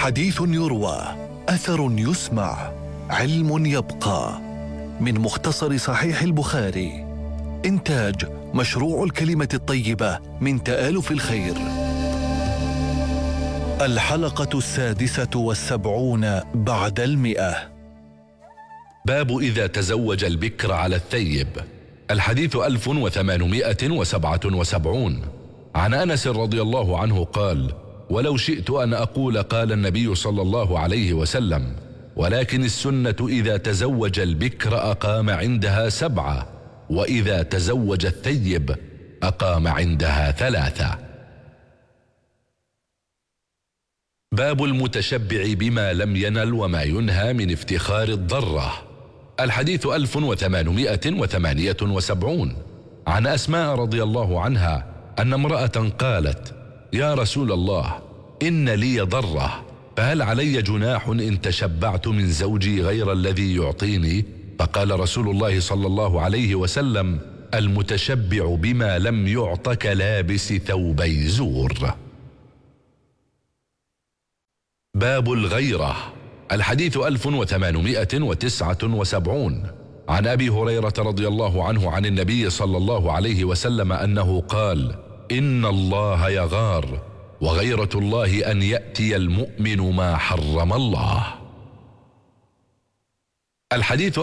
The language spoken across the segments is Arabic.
حديث يروى، أثر يسمع، علم يبقى. من مختصر صحيح البخاري. إنتاج مشروع الكلمة الطيبة من تآلف الخير. الحلقة 76 بعد 100. باب إذا تزوج البكر على الثيب. الحديث 1877. عن أنس رضي الله عنه قال: ولو شئت أن أقول قال النبي صلى الله عليه وسلم، ولكن السنة إذا تزوج البكر أقام عندها 7، وإذا تزوج الثيب أقام عندها 3. باب المتشبع بما لم ينل وما ينهى من افتخار الضرة. الحديث 1878. عن أسماء رضي الله عنها أن امرأة قالت: يا رسول الله، إن لي ضرة، فهل علي جناح إن تشبعت من زوجي غير الذي يعطيني؟ فقال رسول الله صلى الله عليه وسلم: المتشبع بما لم يعط كلابس ثوبي زور. باب الغيرة. الحديث 1879. عن أبي هريرة رضي الله عنه عن النبي صلى الله عليه وسلم أنه قال: إن الله يغار، وغيرة الله أن يأتي المؤمن ما حرم الله. الحديث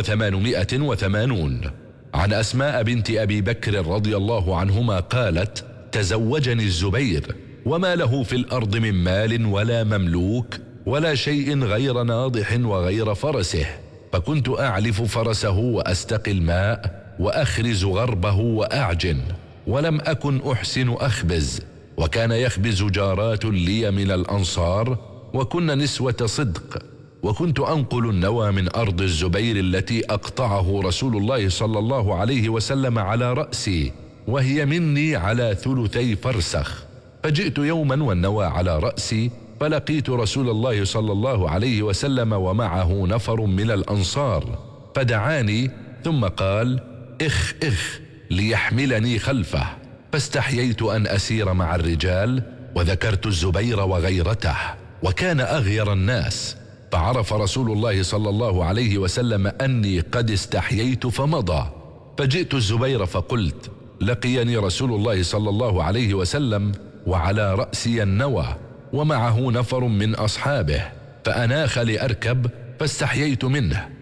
1880. عن أسماء بنت أبي بكر رضي الله عنهما قالت: تزوجني الزبير، وما له في الأرض من مال ولا مملوك ولا شيء غير ناضح وغير فرسه، فكنت أعلف فرسه وأستقي الماء وأخرز غربه وأعجن، ولم أكن أحسن أخبز، وكان يخبز جارات لي من الأنصار، وكن نسوة صدق، وكنت أنقل النوى من أرض الزبير التي أقطعه رسول الله صلى الله عليه وسلم على رأسي، وهي مني على 2 فرسخ. فجئت يوما والنوى على رأسي، فلقيت رسول الله صلى الله عليه وسلم ومعه نفر من الأنصار، فدعاني ثم قال: إخ إخ ليحملني خلفه، فاستحييت أن أسير مع الرجال، وذكرت الزبير وغيرته، وكان أغير الناس، فعرف رسول الله صلى الله عليه وسلم أني قد استحييت فمضى. فجئت الزبير فقلت: لقيني رسول الله صلى الله عليه وسلم وعلى رأسي النوى ومعه نفر من أصحابه، فأناخ لأركب، فاستحييت منه،